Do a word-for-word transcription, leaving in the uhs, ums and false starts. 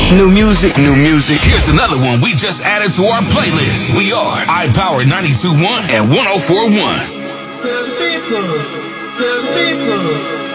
New music, new music. Here's another one we just added to our playlist. We are iPower ninety-two point one and one oh four point one. Good people, good people.